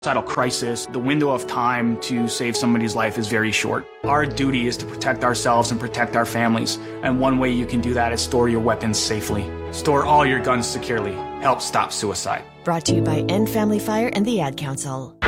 Suicidal crisis, the window of time to save somebody's life is very short. Our duty is to protect ourselves and protect our families, and one way you can do that is store your weapons safely. Store all your guns securely. Help stop suicide. Brought to you by End Family Fire and the Ad Council.